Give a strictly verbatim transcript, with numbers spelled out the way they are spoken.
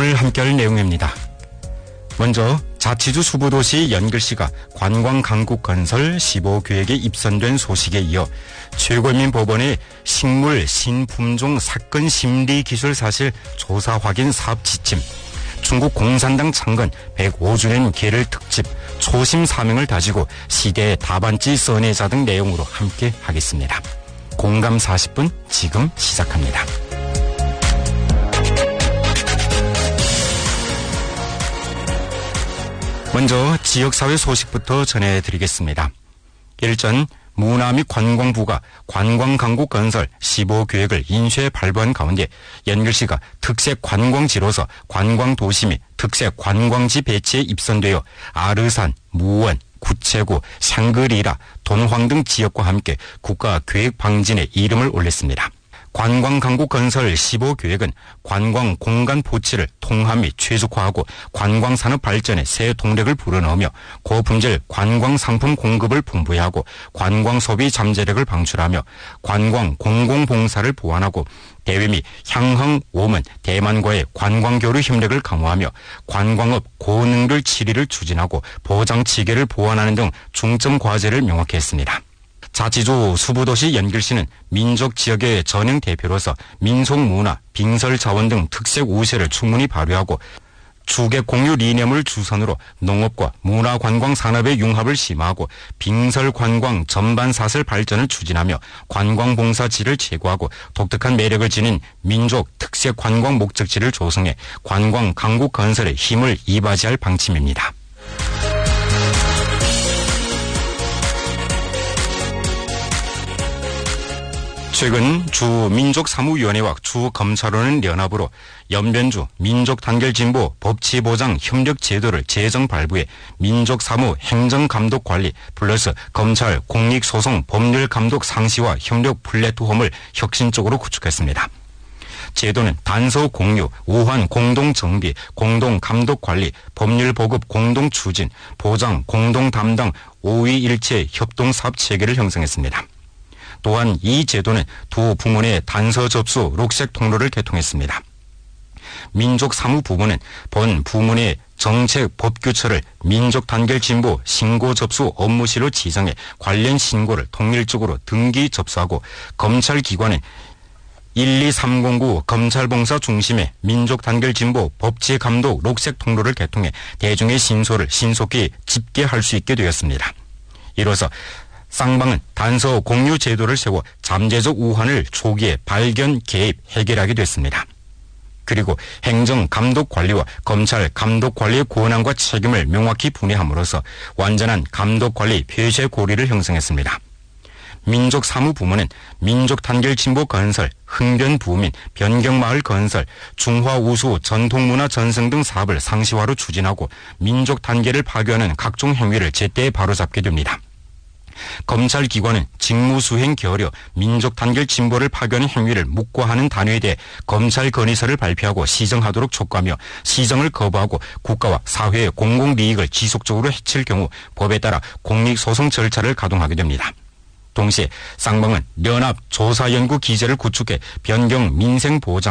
오늘 함께할 내용입니다. 먼저 자치주 수부도시 연길시가 관광 강국 건설 십오 계획에 입선된 소식에 이어 최고인민 법원의 식물 신품종 사건 심리 기술 사실 조사 확인 사업 지침, 중국 공산당 창건 백오 주년 계를 특집, 초심 사명을 다지고 시대의 답안지 써내자 등 내용으로 함께 하겠습니다. 공감 사십 분 지금 시작합니다. 먼저 지역사회 소식부터 전해드리겠습니다. 일전 문화 및 관광부가 관광강국 건설 십오 계획을 인쇄 발부한 가운데 연길시가 특색 관광지로서 관광도시 및 특색 관광지 배치에 입선되어 아르산, 무원, 구체구, 샹그리라, 돈황 등 지역과 함께 국가계획방진에 이름을 올렸습니다. 관광강국 건설 십오 계획은 관광 공간 보치를 통합 및 최적화하고 관광산업 발전에 새 동력을 불어넣으며 고품질 관광상품 공급을 풍부하고 관광 소비 잠재력을 방출하며 관광 공공봉사를 보완하고 대외 및 향흥 오문 대만과의 관광교류 협력을 강화하며 관광업 고능률 칠위를 추진하고 보장체계를 보완하는 등 중점 과제를 명확히 했습니다. 자치주 수부도시 연길시는 민족 지역의 전형 대표로서 민속문화, 빙설자원 등 특색 우세를 충분히 발휘하고 주객 공유 리념을 주선으로 농업과 문화관광 산업의 융합을 심화하고 빙설관광 전반 사슬 발전을 추진하며 관광봉사지를 제고하고 독특한 매력을 지닌 민족 특색 관광 목적지를 조성해 관광 강국 건설에 힘을 이바지할 방침입니다. 최근 주민족사무위원회와 주검찰원은 연합으로 연변주 민족단결진보 법치보장협력제도를 제정 발부해 민족사무 행정감독관리 플러스 검찰 공익소송 법률감독 상시와 협력 플랫폼을 혁신적으로 구축했습니다. 제도는 단서 공유, 우환 공동정비, 공동감독관리, 법률보급 공동추진, 보장 공동담당 오위일체 협동사업체계를 형성했습니다. 또한 이 제도는 두 부문의 단서 접수 록색 통로를 개통했습니다. 민족사무부문은 본 부문의 정책 법규처를 민족단결진보 신고 접수 업무실로 지정해 관련 신고를 통일적으로 등기 접수하고 검찰기관은 일이삼공구 검찰봉사 중심의 민족단결진보 법치감독 록색 통로를 개통해 대중의 신소를 신속히 집계할 수 있게 되었습니다. 이로써 쌍방은 단서 공유 제도를 세워 잠재적 우환을 초기에 발견, 개입, 해결하게 됐습니다. 그리고 행정 감독 관리와 검찰 감독 관리의 권한과 책임을 명확히 분해함으로써 완전한 감독 관리 폐쇄 고리를 형성했습니다. 민족사무부문은 민족단결진보 건설, 흥변부 및 변경마을 건설, 중화우수 전통문화 전승 등 사업을 상시화로 추진하고 민족단계를 파괴하는 각종 행위를 제때 바로잡게 됩니다. 검찰기관은 직무수행 게으려 민족단결 진보를 파괴하는 행위를 묵과하는 단위에 대해 검찰 건의서를 발표하고 시정하도록 촉구하며 시정을 거부하고 국가와 사회의 공공利益을 지속적으로 해칠 경우 법에 따라 공익소송 절차를 가동하게 됩니다. 동시에 쌍방은 연합 조사연구 기제를 구축해 변경 민생보장,